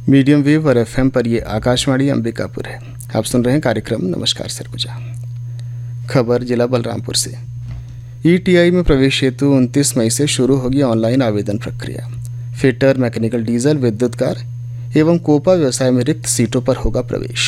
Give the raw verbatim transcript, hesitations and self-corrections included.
Medium wave और FM पर ये आकाशवाणी अंबिकापुर है। आप सुन रहे हैं कार्यक्रम नमस्कार सरगुजा। खबर जिला बलरामपुर से। ईटीआई में प्रवेश हेतु उनतीस मई से शुरू होगी ऑनलाइन आवेदन प्रक्रिया। फिटर, मैकेनिकल, डीजल, विद्युत कार एवं कोपा व्यवसाय में रिक्त सीटों पर होगा प्रवेश।